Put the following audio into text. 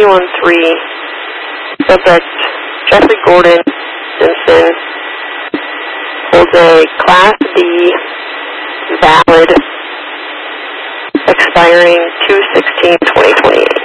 9013, subject Jeffrey Gordon Simpson, holds a Class B valid expiring 2/16/2028.